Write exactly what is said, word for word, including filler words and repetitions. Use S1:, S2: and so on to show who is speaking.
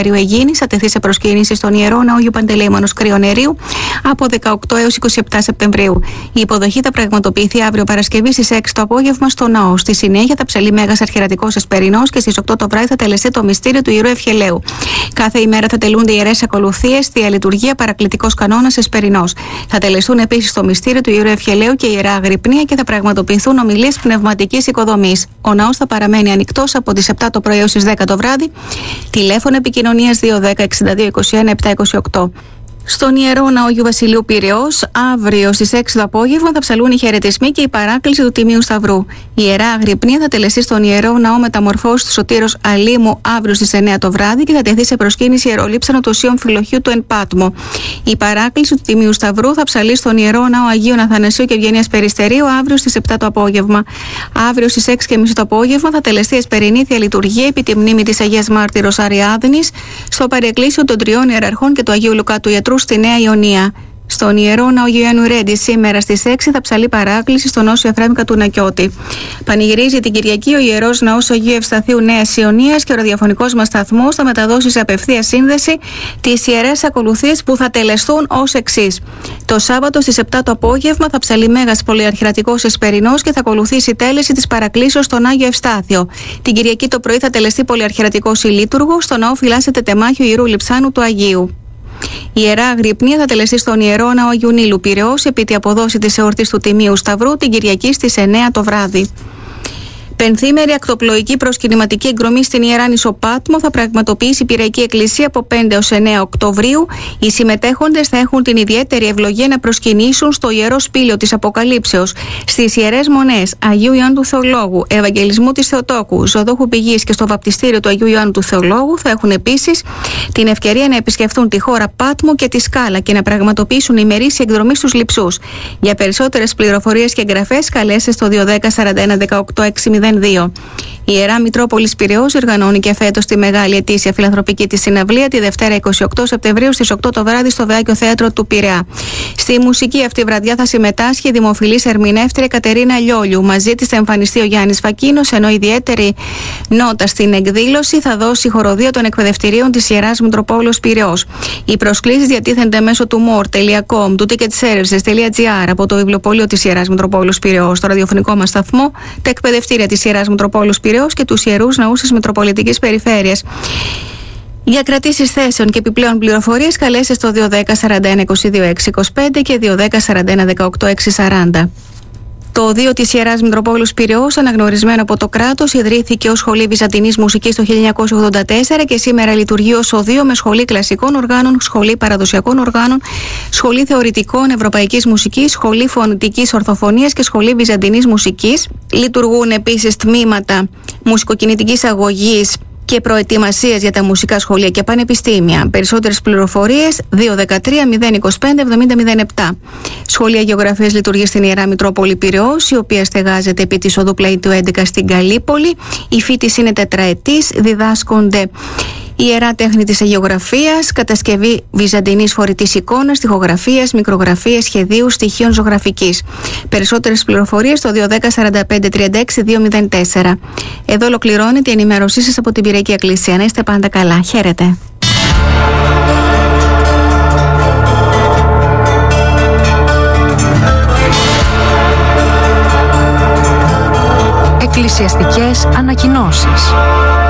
S1: Νεκταρίου Αιγίνης θα τεθεί σε προσκύνηση στον Ιερό Ναό Αγίου Παντελεήμονος Κρυονερίου από δεκαοκτώ έως είκοσι επτά Σεπτεμβρίου. Η υποδοχή θα πραγματοποιηθεί αύριο Παρασκευή στις έξι το απόγευμα στο ναό. Στη συνέχεια θα ψαλεί Μέγας Αρχιερατικός Εσπερινός και στις οκτώ το βράδυ θα τελεστεί το μυστήριο του Ιερού Ευχελαίου. Κάθε ημέρα θα τελούνται ιερές ακολουθίες, θεία λειτουργία, παρακλητικός κανόνας Εσπερινός. Θα τελεστούν επίσης το μυστήριο του Ιερού Ευχελαίου και η ιερά αγρυπνία και θα πραγματοποιηθούν ομιλίες πνευματικής οικοδομής. Ο ναός θα παραμένει ανοιχτός από τις επτά το πρωί έως τις δέκα το βράδυ. Τηλέφωνο επικοινωνίας δύο δέκα εξήντα δύο είκοσι ένα επτακόσια είκοσι οκτώ. Στον Ιερό Ναό Αγίου Βασιλείου Πειραιώς, αύριο στις έξι το απόγευμα θα ψαλούν οι χαιρετισμοί και η παράκληση του Τιμίου Σταυρού. Η ιερά αγρυπνία θα τελεστεί στον Ιερό Ναό Μεταμορφώσης του Σωτήρος Αλήμου αύριο στις εννέα το βράδυ και θα τεθεί σε προσκύνηση ιερολείψανο του Οσίων Φιλοχείου του Εν Πάτμο. Η παράκληση του Τιμίου Σταυρού θα ψαλεί στον Ιερό Ναό Αγίου Αθανασίου και Ευγενίας Περιστερίου αύριο στις επτά το απόγευμα. Αύριο στις έξι και μισή το απόγευμα θα τελεστεί εσπερινή θεία λειτουργία επί τη μνήμη της Αγίας Μάρτυρος Αριάδνης στο παρεκκλήσιο των τριών ιεραρχών και του Αγίου Λουκά του Ιατρού στη Νέα Ιωνία. Στον Ιερό Ναό Ιωάννου Ρέντι σήμερα στις έξι θα ψαλεί παράκληση στον Όσιο Εφραίμ Κατουνακιώτη. Πανηγυρίζει την Κυριακή ο Ιερός Ναός Αγίου Ευσταθείου Νέας Ιωνίας και ο ραδιοφωνικός μας σταθμός θα μεταδώσει σε απευθεία σύνδεση τις ιερές ακολουθίες που θα τελεστούν ως εξής. Το Σάββατο στις επτά το απόγευμα θα ψαλεί Μέγας Πολυαρχιερατικός Εσπερινός και θα ακολουθήσει η τέλεση της παρακλήσεως στον Άγιο Ευστάθιο. Την Κυριακή το πρωί θα τελεστεί Πολυαρχιερατικός Ηλίτουργος, στο ναό φυλάσσεται τεμάχιο Ιερού Λειψάνου του Αγίου. Η ιερά αγρυπνία θα τελεστεί στον Ιερό Ναό Αγίου Νείλου Πειραιώς επί τη αποδόση της εορτής του Τιμίου Σταυρού την Κυριακή στις εννέα το βράδυ. Πενθήμερη ακτοπλοϊκή προσκυνηματική εκδρομή στην Ιερά Νησό Πάτμο θα πραγματοποιήσει η Πειραϊκή Εκκλησία από πέντε έως εννέα Οκτωβρίου. Οι συμμετέχοντες θα έχουν την ιδιαίτερη ευλογία να προσκυνήσουν στο Ιερό Σπήλαιο της Αποκαλύψεως, στις Ιερές Μονές Αγίου Ιωάννου του Θεολόγου, Ευαγγελισμού της Θεοτόκου, Ζωδόχου Πηγής και στο βαπτιστήριο του Αγίου Ιωάννου του Θεολόγου. Θα έχουν επίσης την ευκαιρία να επισκεφθούν τη χώρα Πάτμο και τη Σκάλα και να πραγματοποιήσουν ημερήσια εκδρομή στους Λειψούς. Για περισσότερες πληροφορίες και εγγραφές καλέστε στο δύο δέκα σαράντα ένα δεκαοκτώ εξακόσια δύο. Η Ιερά Μητρόπολης Πειραιώς οργανώνει και φέτος τη μεγάλη ετήσια φιλανθρωπική της συναυλία τη Δευτέρα είκοσι οκτώ Σεπτεμβρίου στις οκτώ το βράδυ στο Βεάκιο Θέατρο του Πειραιά. Στη μουσική αυτή βραδιά θα συμμετάσχει η δημοφιλής ερμηνεύτρια Κατερίνα Λιόλιου. Μαζί της θα εμφανιστεί ο Γιάννης Φακίνος, ενώ ιδιαίτερη νότα στην εκδήλωση θα δώσει η χοροδία των εκπαιδευτηρίων της Ιεράς Μητροπόλεως Πειραιώς. Οι προσκλήσεις διατίθενται μέσω του more τελεία com, του ticketservices τελεία gr, από το βιβλιοπωλείο της Ιεράς Μητροπόλεως Πειραιώς, το ραδιοφωνικό μας σταθμό, τα εκπαιδευτήρια της Ιεράς Μητροπόλεως Πειραιώς και τους Ιερούς Ναούς της Μητροπολιτικής Περιφέρειας. Για κρατήσεις θέσεων και επιπλέον πληροφορίες καλέστε στο δύο δέκα σαράντα ένα είκοσι δύο έξι είκοσι πέντε και δύο δέκα σαράντα ένα δεκαοκτώ έξι σαράντα. Το οδείο της Ιεράς Μητροπόλεως Πειραιώς, αναγνωρισμένο από το κράτος, ιδρύθηκε ως Σχολή Βυζαντινής Μουσικής το χίλια εννιακόσια ογδόντα τέσσερα και σήμερα λειτουργεί ως οδείο με σχολή κλασικών οργάνων, σχολή παραδοσιακών οργάνων, σχολή θεωρητικών ευρωπαϊκής μουσικής, σχολή φωνητικής ορθοφωνίας και σχολή βυζαντινής μουσικής. Λειτουργούν επίσης τμήματα μουσικοκινητικής αγωγής και προετοιμασίες για τα μουσικά σχολεία και πανεπιστήμια. Περισσότερες πληροφορίες δύο ένα τρία μηδέν είκοσι πέντε εβδομήντα μηδέν επτά. Σχολεία Γεωγραφίας λειτουργεί στην Ιερά Μητρόπολη Πειραιώς, η οποία στεγάζεται επί της οδού Πλαϊτού έντεκα στην Καλύπολη. Η φοιτηση είναι τετραετής, διδάσκονται η Ιερά Τέχνη της Αγιογραφίας, κατασκευή βυζαντινής φορητής εικόνας, τοιχογραφίας, μικρογραφίας, σχεδίου, στοιχείων ζωγραφικής. Περισσότερες πληροφορίες στο δύο δέκα σαράντα πέντε τριάντα έξι δύο μηδέν τέσσερα. Εδώ ολοκληρώνεται η ενημέρωσή σας από την Πειραϊκή Εκκλησία. Να είστε πάντα καλά. Χαίρετε.
S2: Εκκλησιαστικές ανακοινώσεις.